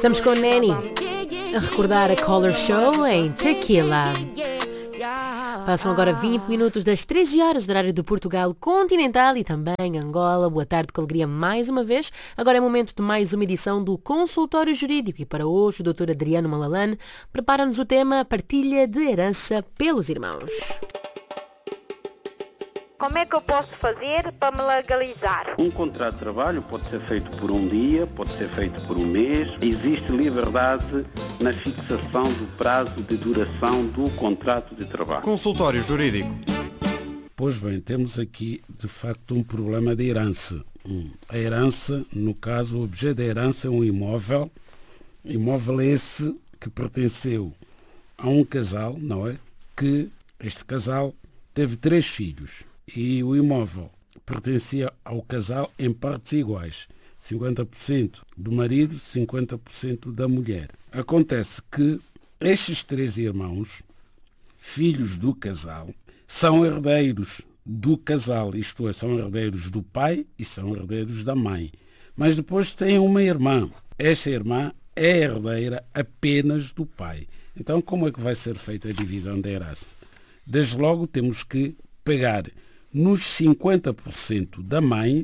Estamos com Nanny a recordar a Color Show em Tequila. Passam agora 20 minutos das 13 horas do horário de Portugal continental e também Angola. Boa tarde, com alegria mais uma vez. Agora é momento de mais uma edição do Consultório Jurídico e para hoje o Dr. Adriano Malalane prepara-nos o tema Partilha de Herança pelos Irmãos. Como é que eu posso fazer para me legalizar? Um contrato de trabalho pode ser feito por um dia, pode ser feito por um mês. Existe liberdade na fixação do prazo de duração do contrato de trabalho. Consultório Jurídico. Pois bem, temos aqui de facto um problema de herança. A herança, no caso, o objeto da herança é um imóvel. Imóvel esse que pertenceu a um casal, não é? Que este casal teve 3 filhos. E o imóvel pertencia ao casal em partes iguais, 50% do marido, 50% da mulher. Acontece que estes 3 irmãos, filhos do casal, são herdeiros do casal, isto é, são herdeiros do pai e são herdeiros da mãe. Mas depois têm uma irmã. Esta irmã é herdeira apenas do pai. Então, como é que vai ser feita a divisão da herança? Desde logo temos que pegar nos 50% da mãe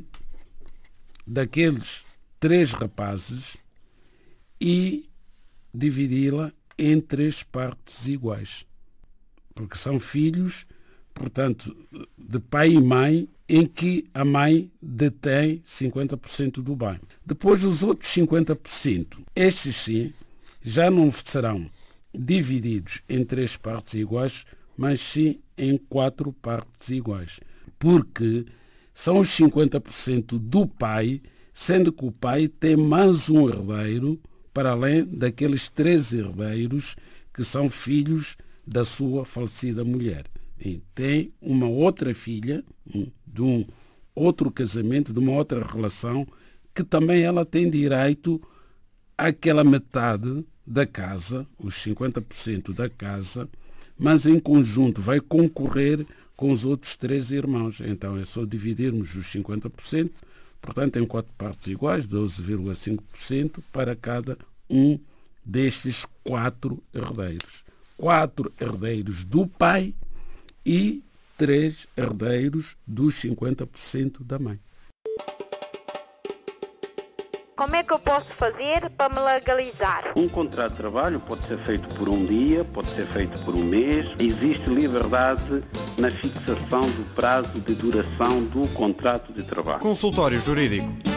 daqueles 3 rapazes e dividi-la em 3 partes iguais. Porque são filhos, portanto, de pai e mãe, em que a mãe detém 50% do bem. Depois, os outros 50%, estes sim, já não serão divididos em 3 partes iguais, mas sim em 4 partes iguais. Porque são os 50% do pai, sendo que o pai tem mais um herdeiro, para além daqueles 3 herdeiros que são filhos da sua falecida mulher. E tem uma outra filha, de um outro casamento, de uma outra relação, que também ela tem direito àquela metade da casa, os 50% da casa, mas em conjunto vai concorrer com os outros 3 irmãos. Então é só dividirmos os 50%, portanto em 4 partes iguais, 12,5% para cada um destes 4 herdeiros. 4 herdeiros do pai e 3 herdeiros dos 50% da mãe. Como é que eu posso fazer para me legalizar? Um contrato de trabalho pode ser feito por um dia, pode ser feito por um mês. Existe liberdade na fixação do prazo de duração do contrato de trabalho. Consultório Jurídico.